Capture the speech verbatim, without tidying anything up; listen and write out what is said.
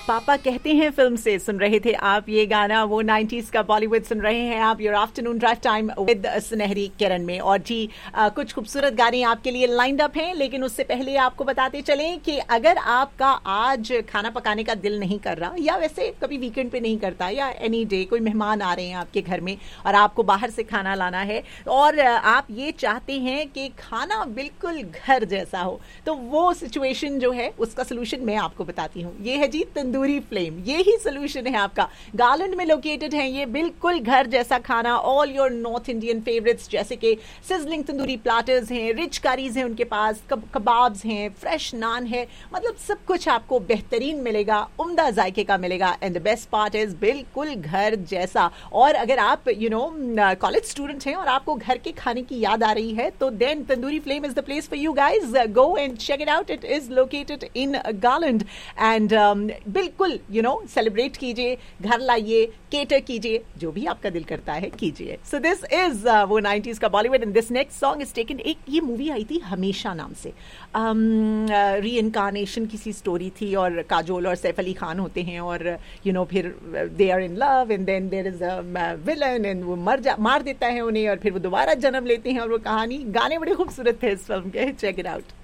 पापा कहते हैं फिल्म से सुन रहे थे आप ये गाना। वो नाइंटीज़ का बॉलीवुड सुन रहे हैं आप your afternoon drive time with सुनहरी किरण में। और जी आ, कुछ खूबसूरत गाने आपके लिए लाइंड अप हैं, लेकिन उससे पहले आपको बताते चलें कि अगर आपका आज खाना पकाने का दिल नहीं कर रहा, या वैसे कभी वीकेंड पे नहीं करता, या एनी डे कोई मेहमान आ रहे हैं आपके घर में और आपको बाहर से खाना लाना है और आप ये चाहते हैं कि खाना बिल्कुल घर जैसा हो, तो वो सिचुएशन जो है उसका सोल्यूशन मैं आपको बताती हूँ। ये है जी तंदूरी फ्लेम। ये ही सोल्यूशन है आपका। गार्लैंड में लोकेटेड है ये, बिल्कुल घर जैसा खाना। All your north Indian favourites जैसे कि सिजलिंग तंदूरी प्लाटर्स हैं, रिच करीज हैं उनके पास, कब, कबाब्स हैं, फ्रेश नान है, मतलब सब कुछ आपको बेहतरीन मिलेगा, उम्दा जायके का मिलेगा। And the best part is बिल्कुल घर जैसा। और अगर आप यू नो कॉलेज स्टूडेंट हैं और आपको घर के खाने की याद आ रही है, तो then tandoori flame is the place for you guys. Go and check it out. It is located in garland and बिल्कुल यू नो सेलिब्रेट कीजिए, घर लाइए, केटर कीजिए, जो भी आपका दिल करता है कीजिए। सो दिस इज वो नाइंटीज़ का Bollywood and this next song is taken. एक ये मूवी आई थी हमेशा नाम से, री इनकारनेशन किसी स्टोरी थी और काजोल और सैफ अली खान होते हैं और यू you नो know, फिर they are in love and then there is a villain and वो मर जा मार देता है उन्हें और फिर वो दोबारा जन्म लेते हैं और वो कहानी, गाने बड़े खूबसूरत थे इस फिल्म के। Check it out.